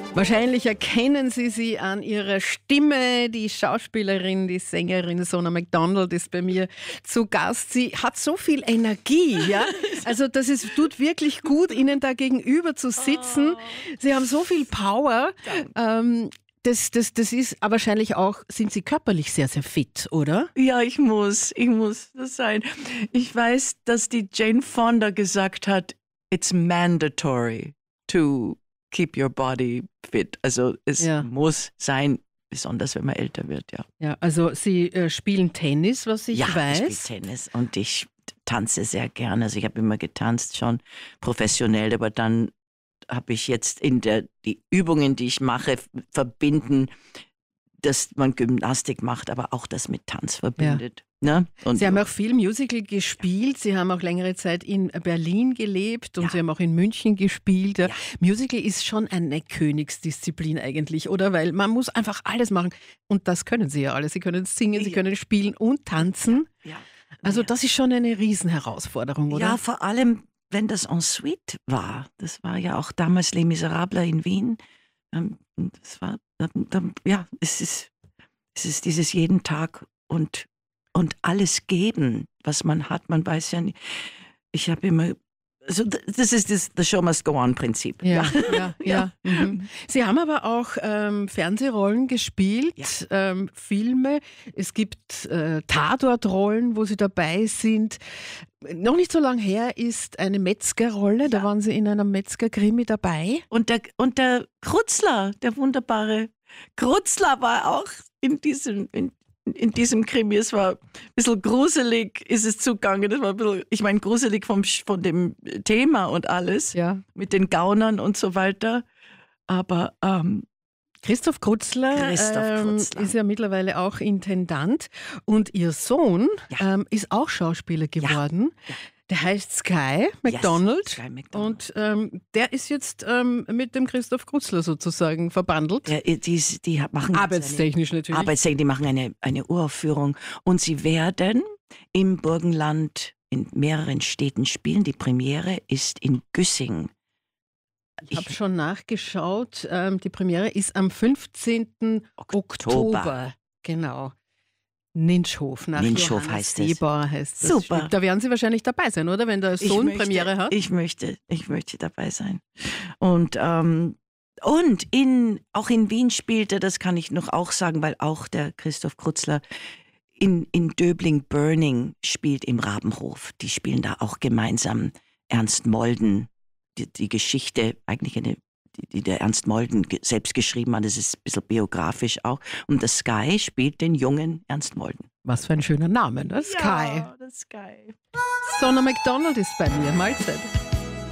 Wahrscheinlich erkennen Sie sie an ihrer Stimme. Die Schauspielerin, die Sängerin Sona McDonald ist bei mir zu Gast. Sie hat so viel Energie, ja. Also tut wirklich gut, Ihnen da gegenüber zu sitzen. Sie haben so viel Power. Das ist aber wahrscheinlich auch, sind Sie körperlich sehr, sehr fit, oder? Ja, ich muss das sein. Ich weiß, dass die Jane Fonda gesagt hat, it's mandatory to keep your body fit. Also es muss sein, besonders wenn man älter wird, ja. Ja, also Sie spielen Tennis, was ich weiß. Ja, ich spiele Tennis und ich tanze sehr gerne. Also ich habe immer getanzt, schon professionell, aber dann habe ich jetzt die Übungen, die ich mache, verbinden, dass man Gymnastik macht, aber auch das mit Tanz verbindet. Ja. Ne? Und Sie haben auch viel Musical gespielt, Sie haben auch längere Zeit in Berlin gelebt und Sie haben auch in München gespielt. Ja. Musical ist schon eine Königsdisziplin eigentlich, oder? Weil man muss einfach alles machen und das können Sie ja alle. Sie können singen, Sie können spielen und tanzen. Ja. Also das ist schon eine Riesenherausforderung, oder? Ja, vor allem, wenn das en suite war. Das war ja auch damals Les Miserables in Wien. Das war, es ist dieses jeden Tag und alles geben, was man hat. Man weiß ja nicht. Ich habe immer, also das ist das The Show Must Go On Prinzip. Ja. Mhm. Sie haben aber auch Fernsehrollen gespielt, Filme. Es gibt Tatortrollen, wo Sie dabei sind. Noch nicht so lange her ist eine Metzgerrolle, da waren Sie in einer Metzger-Krimi dabei. Und der Krutzler, der wunderbare Krutzler war auch in diesem Krimi. Es war ein bisschen gruselig, ist es zugegangen. Das war ein bisschen, ich meine, gruselig von dem Thema und alles, mit den Gaunern und so weiter. Aber Christoph Krutzler ist ja mittlerweile auch Intendant und Ihr Sohn ist auch Schauspieler geworden. Ja. Der heißt Sky McDonald, Sky McDonald. Und der ist jetzt mit dem Christoph Krutzler sozusagen verbandelt. Die machen arbeitstechnisch natürlich. Arbeitstechnisch, die machen eine Uraufführung und sie werden im Burgenland in mehreren Städten spielen. Die Premiere ist in Güssing. Ich habe schon nachgeschaut. Die Premiere ist am 15. Oktober. Genau. Ninschhof, nach Ninschhof Johannes heißt es. Seeber heißt das. Super. Da werden Sie wahrscheinlich dabei sein, oder? Wenn der Sohn Premiere hat. Ich möchte dabei sein. Und auch in Wien spielte, das kann ich noch auch sagen, weil auch der Christoph Krutzler in Döbling Burning spielt im Rabenhof. Die spielen da auch gemeinsam Ernst Molden. Die Geschichte, eigentlich die der Ernst Molden selbst geschrieben hat, das ist ein bisschen biografisch auch. Und das Sky spielt den jungen Ernst Molden. Was für ein schöner Name, ne? Sky. Ja, das Sky. Sona McDonald ist bei mir. Mahlzeit.